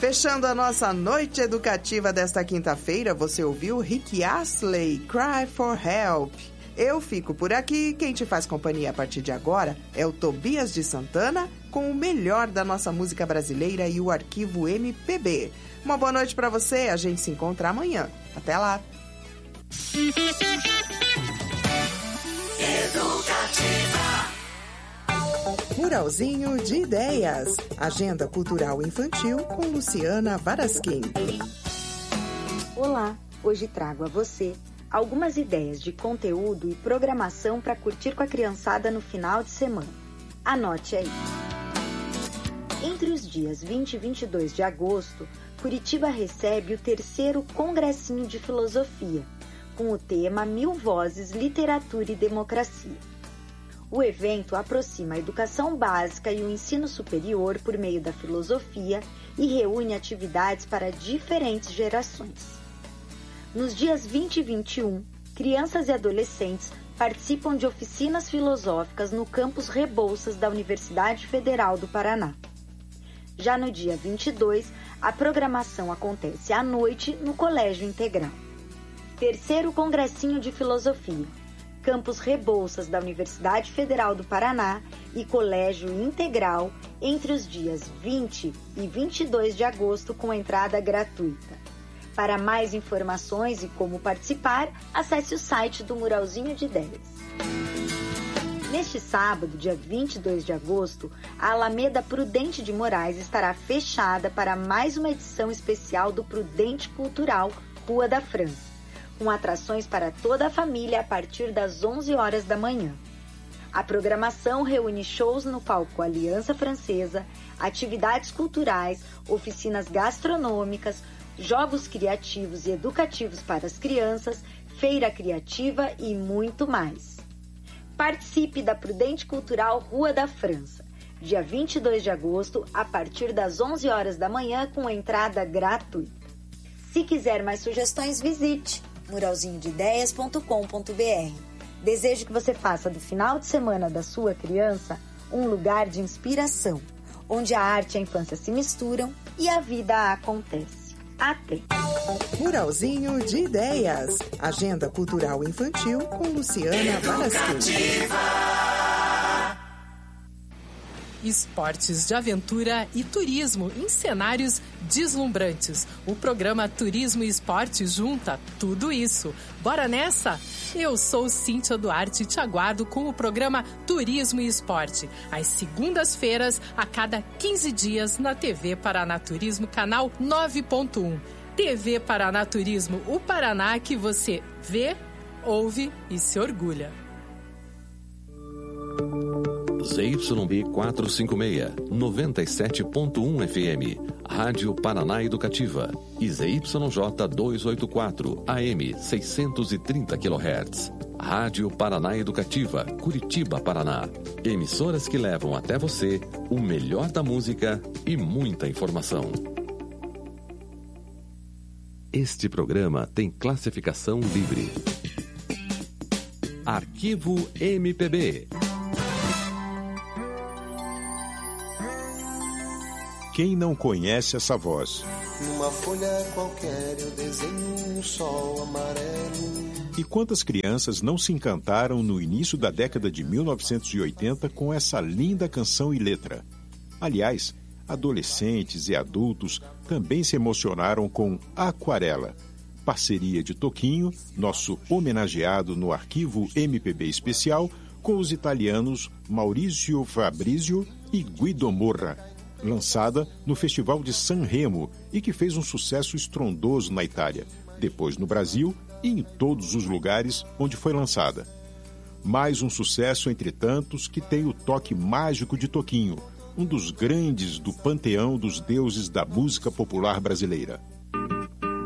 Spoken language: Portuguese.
Fechando a nossa noite educativa desta quinta-feira, você ouviu Rick Astley, Cry for Help. Eu fico por aqui, quem te faz companhia a partir de agora é o Tobias de Santana, com o melhor da nossa música brasileira e o arquivo MPB. Uma boa noite para você, a gente se encontra amanhã. Até lá! Muralzinho de Ideias. Agenda Cultural Infantil com Luciana Varasquim. Olá, hoje trago a você algumas ideias de conteúdo e programação para curtir com a criançada no final de semana. Anote aí. Entre os dias 20 e 22 de agosto, Curitiba recebe o 3º Congressinho de Filosofia, com o tema 1000 Vozes, Literatura e Democracia. O evento aproxima a educação básica e o ensino superior por meio da filosofia e reúne atividades para diferentes gerações. Nos dias 20 e 21, crianças e adolescentes participam de oficinas filosóficas no campus Rebouças da Universidade Federal do Paraná. Já no dia 22, a programação acontece à noite no Colégio Integral. 3º Congressinho de Filosofia, Campus Rebouças da Universidade Federal do Paraná e Colégio Integral, entre os dias 20 e 22 de agosto, com entrada gratuita. Para mais informações e como participar, acesse o site do Muralzinho de Ideias. Neste sábado, dia 22 de agosto, a Alameda Prudente de Moraes estará fechada para mais uma edição especial do Prudente Cultural Rua da França, com atrações para toda a família a partir das 11 horas da manhã. A programação reúne shows no palco Aliança Francesa, atividades culturais, oficinas gastronômicas, jogos criativos e educativos para as crianças, feira criativa e muito mais. Participe da Prudente Cultural Rua da França, dia 22 de agosto, a partir das 11 horas da manhã, com entrada gratuita. Se quiser mais sugestões, visite muralzinhodeideias.com.br. Desejo que você faça do final de semana da sua criança um lugar de inspiração, onde a arte e a infância se misturam e a vida acontece. Até! Muralzinho de Ideias. Agenda Cultural Infantil com Luciana Varasquim. Esportes de aventura e turismo em cenários deslumbrantes. O programa Turismo e Esporte junta tudo isso. Bora nessa? Eu sou Cíntia Duarte e te aguardo com o programa Turismo e Esporte, às segundas-feiras, a cada 15 dias, na TV Paraná Turismo, canal 9.1. TV Paraná Turismo, o Paraná que você vê, ouve e se orgulha. ZYB 456, 97.1 FM, Rádio Paraná Educativa. E ZYJ 284, AM 630 kHz. Rádio Paraná Educativa, Curitiba, Paraná. Emissoras que levam até você o melhor da música e muita informação. Este programa tem classificação livre. Arquivo MPB. Quem não conhece essa voz? Numa folha qualquer eu desenho um sol amarelo. E quantas crianças não se encantaram no início da década de 1980 com essa linda canção e letra? Aliás, adolescentes e adultos também se emocionaram com Aquarela, parceria de Toquinho, nosso homenageado no arquivo MPB especial, com os italianos Maurizio Fabrizio e Guido Morra, lançada no Festival de Sanremo e que fez um sucesso estrondoso na Itália, depois no Brasil e em todos os lugares onde foi lançada. Mais um sucesso entre tantos que tem o toque mágico de Toquinho, um dos grandes do panteão dos deuses da música popular brasileira.